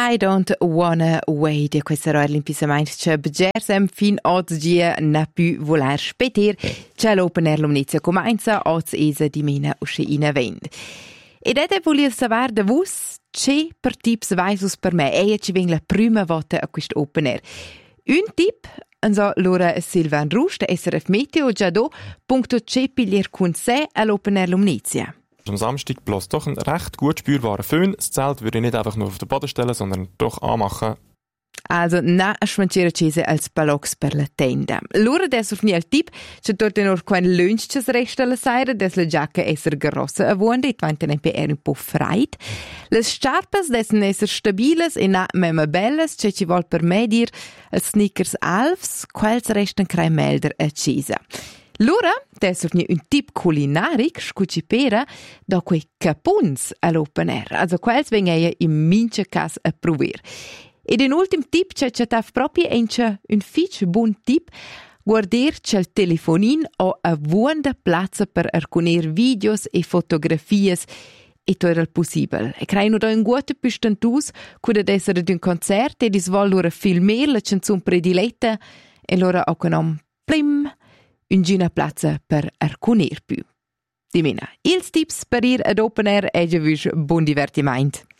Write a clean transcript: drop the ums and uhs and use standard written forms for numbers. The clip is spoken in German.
I don't wanna wait. Questo era l'impisamento che Begersem fin oggi non più voler speter. C'è l'open air lumnizia comincia oggi esa di mina usci in event. Ed è voler sapere da vos che per tips vaisus per me. E ci venga la prima volta a questo open air. Un tip, also Laura Silvan Rust, SRF Meteo, già do, punto c'è piglier con sé all'open air lumnizia. Am Samstag bloß doch ein recht gut spürbarer Föhn. Das Zelt würde ich nicht einfach nur auf den Boden stellen, sondern doch anmachen. Also, na schmancere cese als Ballox per la tenda. L'ora des auf nie al tip, c'è torte nur quein Lönchches resta la seire, des la giacca esser grossa a vuonde, et vanten un po' freit. Les scarpes dessen esser stabiles e na mema belles, c'è ci vol per me dir, als sneakers alfs, quels restan crei melder a cesa. L'ora, des auf nie un tip culinaric, scucipera, da quei capuns all'open air. Also, quels vengeia in mince cas a prover. Ed un ultim tip c'è proprio un fitch buon tip guardar c'è il telefonin o a buona piazza per arconir videos e fotografie e to era il possibile. E creino da un guote pistantus cuda d'essere d'un concert e dis vol lura filmer la canzone prediletta e lura o conom plim un gina piazza per arconir più. Dimena, ils tips per ir ad open air e già buon divertimento.